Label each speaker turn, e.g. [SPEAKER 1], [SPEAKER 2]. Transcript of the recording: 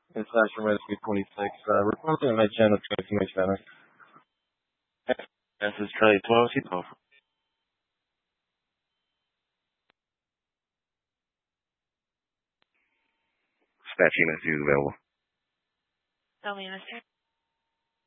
[SPEAKER 1] It's Asher Rescue 26. Reporting on my channel, Transformation Center. This is Charlie 12. She's over.
[SPEAKER 2] Dispatch unit is available.
[SPEAKER 3] Tell me, mister.